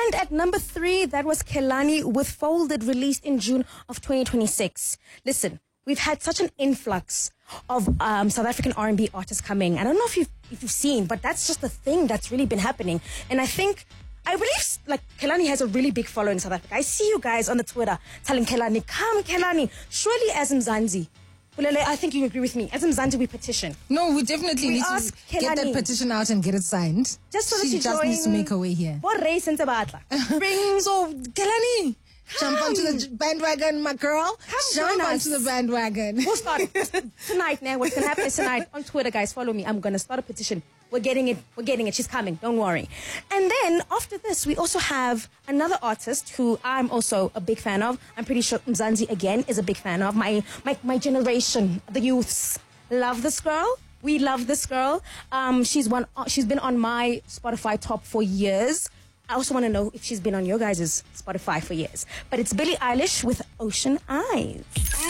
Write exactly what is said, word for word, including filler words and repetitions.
And at number three, that was Kelani with Folded, released in June of twenty twenty-six. Listen, we've had such an influx of um, South African R and B artists coming. I don't know if you've, if you've seen, but that's just the thing that's really been happening. And I think, I believe, like, Kelani has a really big following in South Africa. I see you guys on the Twitter telling Kelani, come Kelani. Surely as Mzansi, Bulele, I think you agree with me. As Mzansi, we petition. No, we definitely We need ask to get that Kelani. petition out and get it signed. Just so that she she just join- needs to make her way here. What race in Tabatla? Bring So, Kelani, jump onto the bandwagon, my girl. Come jump join onto us. the bandwagon. We'll start tonight now. What's going to happen is tonight on Twitter, guys, follow me. I'm going to start a petition. We're getting it. We're getting it. She's coming. Don't worry. And then after this, we also have another artist who I'm also a big fan of. I'm pretty sure Mzansi, again, is a big fan of. My, my, my generation, the youths, love this girl. We love this girl. Um, she's one. She's been on my Spotify top for years. I also want to know if she's been on your guys' Spotify for years. But it's Billie Eilish with Ocean Eyes.